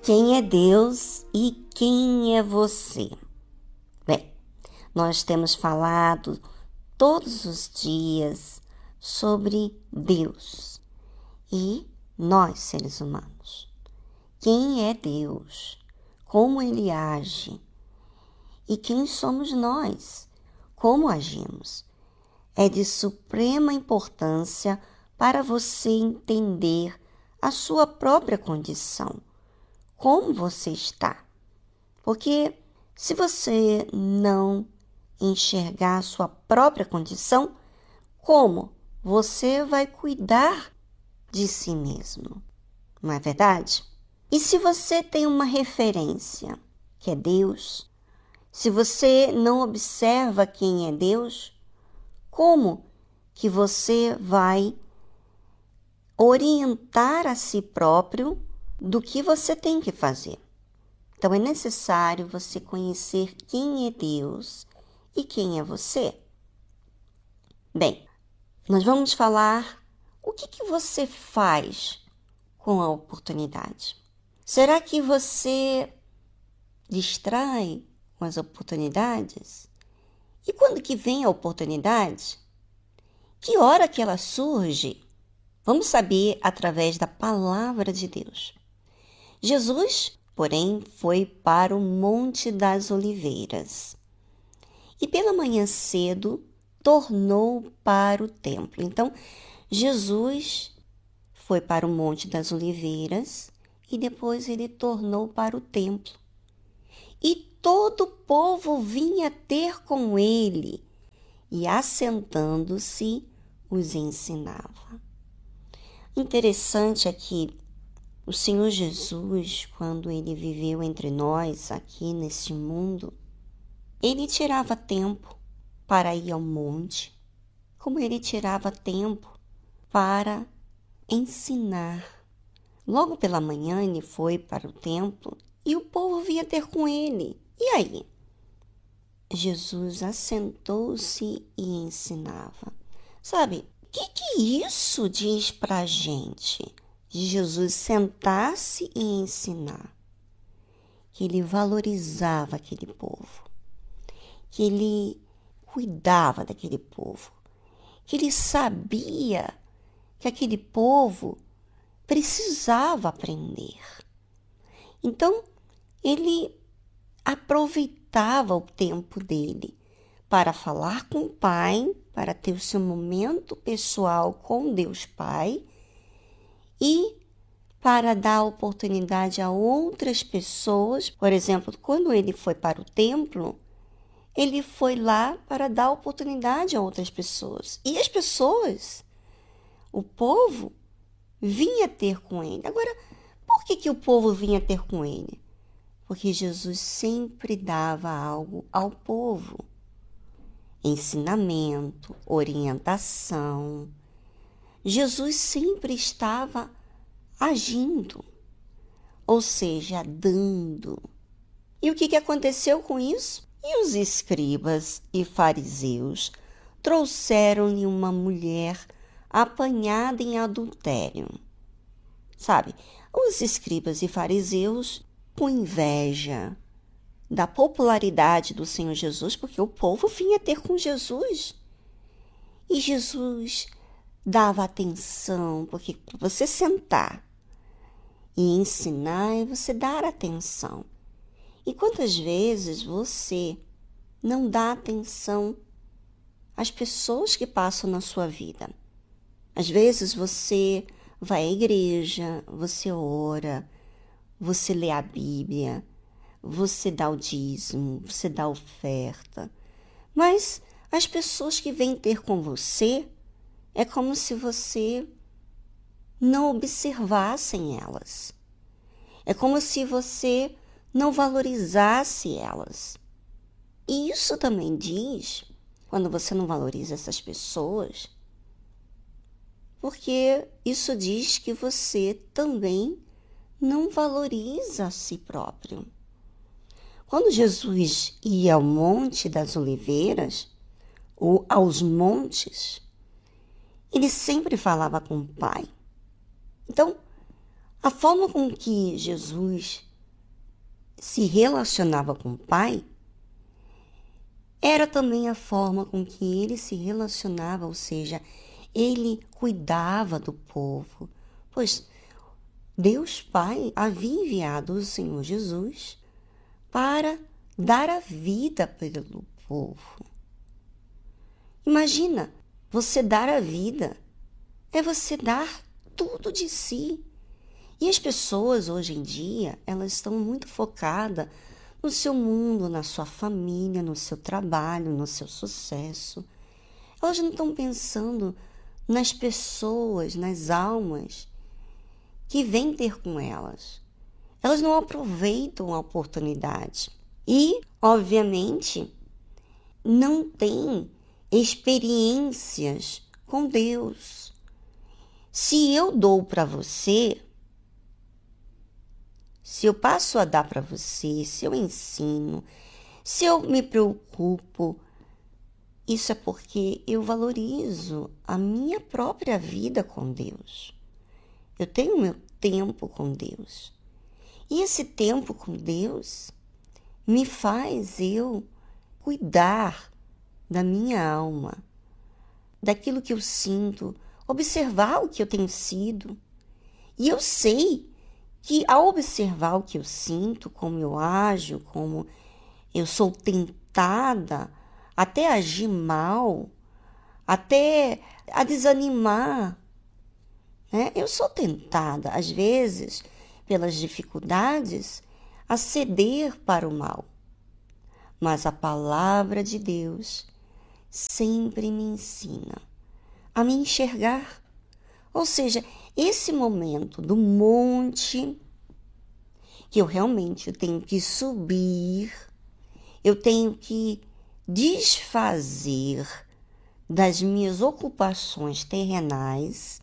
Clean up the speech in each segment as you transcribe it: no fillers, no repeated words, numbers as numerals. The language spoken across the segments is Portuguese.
Quem é Deus e quem é você? Bem, nós temos falado todos os dias sobre Deus e nós, seres humanos. Quem é Deus? Como Ele age? E quem somos nós? Como agimos? É de suprema importância para você entender a sua própria condição. Como você está? Porque se você não enxergar a sua própria condição, como você vai cuidar de si mesmo? Não é verdade? E se você tem uma referência, que é Deus, se você não observa quem é Deus, como que você vai orientar a si próprio do que você tem que fazer? Então, é necessário você conhecer quem é Deus e quem é você. Bem, nós vamos falar o que você faz com a oportunidade. Será que você distrai com as oportunidades? E quando que vem a oportunidade? Que hora que ela surge? Vamos saber através da palavra de Deus. Jesus, porém, foi para o Monte das Oliveiras e pela manhã cedo tornou para o templo. Então, Jesus foi para o Monte das Oliveiras e depois ele tornou para o templo. E todo o povo vinha ter com ele e, assentando-se, os ensinava. Interessante é que o Senhor Jesus, quando ele viveu entre nós aqui neste mundo, ele tirava tempo para ir ao monte, como ele tirava tempo para ensinar. Logo pela manhã ele foi para o templo e o povo vinha ter com ele. E aí? Jesus assentou-se e ensinava. Sabe, o que isso diz para a gente? De Jesus sentar-se e ensinar, que ele valorizava aquele povo, que ele cuidava daquele povo, que ele sabia que aquele povo precisava aprender. Então, ele aproveitava o tempo dele para falar com o Pai, para ter o seu momento pessoal com Deus Pai, e para dar oportunidade a outras pessoas. Por exemplo, quando ele foi para o templo, ele foi lá para dar oportunidade a outras pessoas. E as pessoas, o povo, vinha ter com ele. Agora, por que o povo vinha ter com ele? Porque Jesus sempre dava algo ao povo. Ensinamento, orientação. Jesus sempre estava agindo, ou seja, dando. E o que aconteceu com isso? E os escribas e fariseus trouxeram-lhe uma mulher apanhada em adultério. Sabe, os escribas e fariseus com inveja da popularidade do Senhor Jesus, porque o povo vinha ter com Jesus. E Jesus dava atenção, porque para você sentar e ensinar é você dar atenção. E quantas vezes você não dá atenção às pessoas que passam na sua vida? Às vezes você vai à igreja, você ora, você lê a Bíblia, você dá o dízimo, você dá a oferta, mas as pessoas que vêm ter com você é como se você não observasse elas. É como se você não valorizasse elas. E isso também diz, quando você não valoriza essas pessoas, porque isso diz que você também não valoriza a si próprio. Quando Jesus ia ao Monte das Oliveiras, ou aos montes, ele sempre falava com o Pai. Então, a forma com que Jesus se relacionava com o Pai, era também a forma com que ele se relacionava, ou seja, ele cuidava do povo, pois Deus Pai havia enviado o Senhor Jesus para dar a vida pelo povo. Imagina, você dar a vida é você dar tudo de si. E as pessoas hoje em dia, elas estão muito focadas no seu mundo, na sua família, no seu trabalho, no seu sucesso. Elas não estão pensando nas pessoas, nas almas que vêm ter com elas. Elas não aproveitam a oportunidade. E, obviamente, não têm experiências com Deus. Se eu dou para você, se eu passo a dar para você, se eu ensino, se eu me preocupo, isso é porque eu valorizo a minha própria vida com Deus. Eu tenho meu tempo com Deus. E esse tempo com Deus me faz eu cuidar da minha alma, daquilo que eu sinto, observar o que eu tenho sido. E eu sei que ao observar o que eu sinto, como eu ajo, como eu sou tentada até a agir mal, até a desanimar, né? Eu sou tentada, às vezes, pelas dificuldades, a ceder para o mal. Mas a palavra de Deus sempre me ensina a me enxergar. Ou seja, esse momento do monte, que eu realmente tenho que subir, eu tenho que desfazer das minhas ocupações terrenais,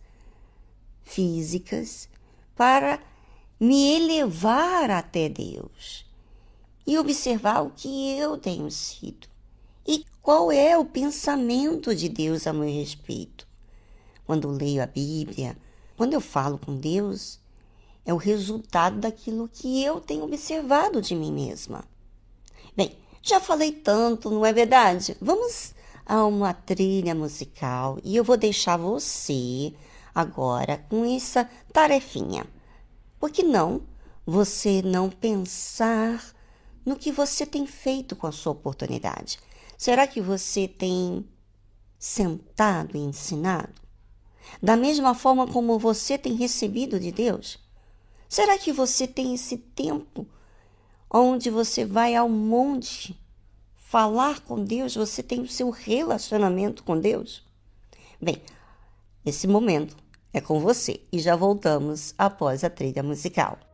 físicas, para me elevar até Deus e observar o que eu tenho sido e qual é o pensamento de Deus a meu respeito. Quando eu leio a Bíblia, quando eu falo com Deus, é o resultado daquilo que eu tenho observado de mim mesma. Bem, já falei tanto, não é verdade? Vamos a uma trilha musical e eu vou deixar você agora com essa tarefinha. Por que não você não pensar no que você tem feito com a sua oportunidade? Será que você tem sentado e ensinado? Da mesma forma como você tem recebido de Deus? Será que você tem esse tempo onde você vai ao monte falar com Deus? Você tem o seu relacionamento com Deus? Bem, esse momento é com você e já voltamos após a trilha musical.